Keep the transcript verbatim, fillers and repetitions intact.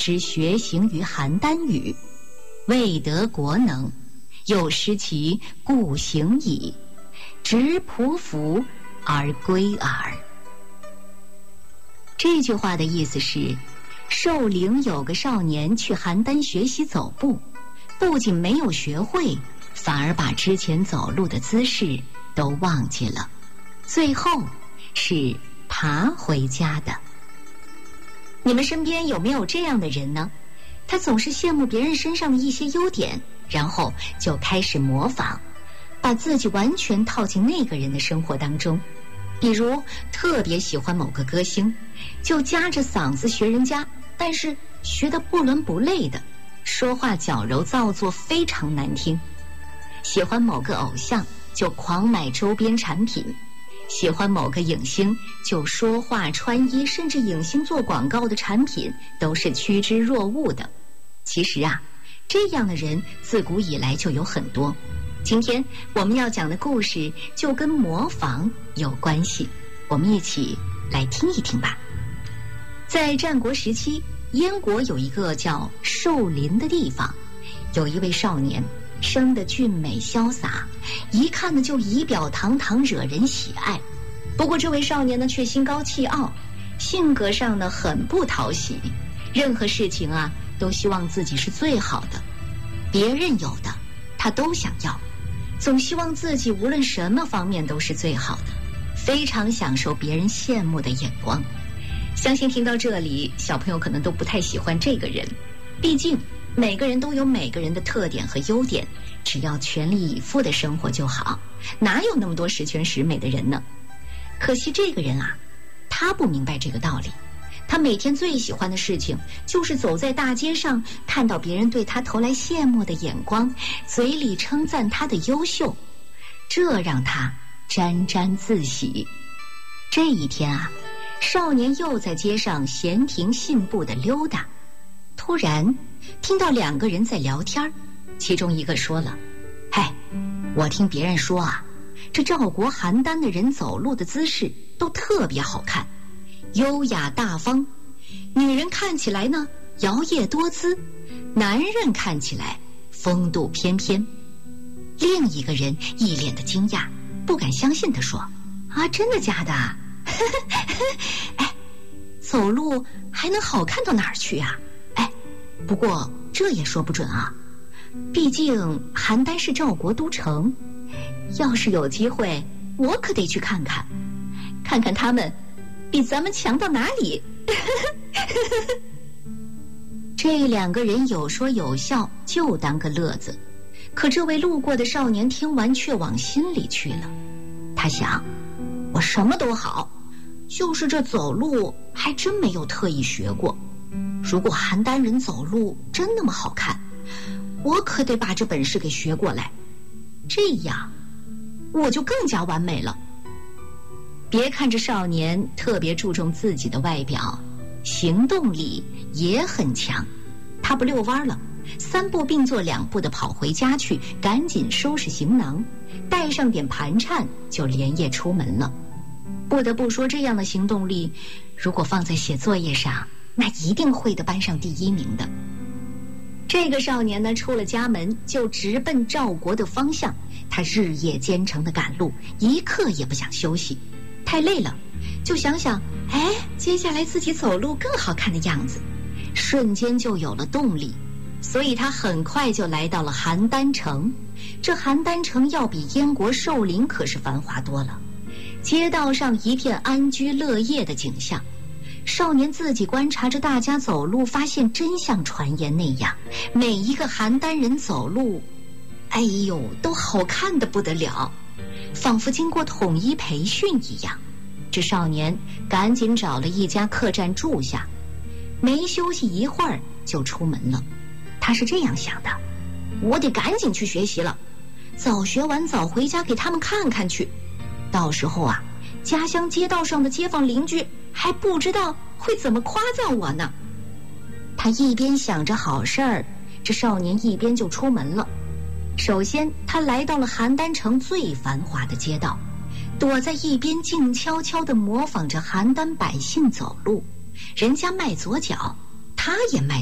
之学行于邯郸宇，未得国能，又失其故行矣，执仆服而归耳。这句话的意思是，寿陵有个少年去邯郸学习走步，不仅没有学会，反而把之前走路的姿势都忘记了，最后是爬回家的。你们身边有没有这样的人呢？他总是羡慕别人身上的一些优点，然后就开始模仿，把自己完全套进那个人的生活当中。比如特别喜欢某个歌星，就夹着嗓子学人家，但是学得不伦不类的，说话矫揉造作，非常难听。喜欢某个偶像，就狂买周边产品；喜欢某个影星，就说话穿衣，甚至影星做广告的产品都是趋之若鹜的。其实啊，这样的人自古以来就有很多。今天我们要讲的故事就跟模仿有关系，我们一起来听一听吧。在战国时期，燕国有一个叫寿陵的地方，有一位少年，生得俊美潇洒，一看呢就仪表堂堂，惹人喜爱。不过这位少年呢却心高气傲，性格上呢很不讨喜，任何事情啊都希望自己是最好的，别人有的他都想要，总希望自己无论什么方面都是最好的，非常享受别人羡慕的眼光。相信听到这里，小朋友可能都不太喜欢这个人，毕竟每个人都有每个人的特点和优点，只要全力以赴的生活就好，哪有那么多十全十美的人呢？可惜这个人啊，他不明白这个道理。他每天最喜欢的事情就是走在大街上，看到别人对他投来羡慕的眼光，嘴里称赞他的优秀，这让他沾沾自喜。这一天啊，少年又在街上闲庭信步地溜达，突然听到两个人在聊天，其中一个说了：“嗨，我听别人说啊，这赵国邯郸的人走路的姿势都特别好看，优雅大方，女人看起来呢摇曳多姿，男人看起来风度翩翩。”另一个人一脸的惊讶，不敢相信地说：“啊，真的假的？哎，走路还能好看到哪儿去啊？哎，不过这也说不准啊，毕竟邯郸是赵国都城，要是有机会，我可得去看看，看看他们比咱们强到哪里。”这两个人有说有笑，就当个乐子。可这位路过的少年听完却往心里去了。他想，我什么都好，就是这走路还真没有特意学过。如果邯郸人走路真那么好看，我可得把这本事给学过来，这样我就更加完美了。别看这少年特别注重自己的外表，行动力也很强。他不遛弯了，三步并作两步地跑回家去，赶紧收拾行囊，带上点盘缠，就连夜出门了。不得不说，这样的行动力如果放在写作业上，那一定会得班上第一名的。这个少年呢，出了家门就直奔赵国的方向，他日夜兼程的赶路，一刻也不想休息。太累了，就想想，哎，接下来自己走路更好看的样子，瞬间就有了动力。所以他很快就来到了邯郸城。这邯郸城要比燕国寿陵可是繁华多了，街道上一片安居乐业的景象。少年自己观察着大家走路，发现真像传言那样，每一个邯郸人走路，哎呦，都好看得不得了，仿佛经过统一培训一样。这少年赶紧找了一家客栈住下，没休息一会儿就出门了。他是这样想的，我得赶紧去学习了，早学完早回家给他们看看去，到时候啊，家乡街道上的街坊邻居还不知道会怎么夸赞我呢。他一边想着好事儿，这少年一边就出门了。首先他来到了邯郸城最繁华的街道，躲在一边静悄悄地模仿着邯郸百姓走路，人家迈左脚，他也迈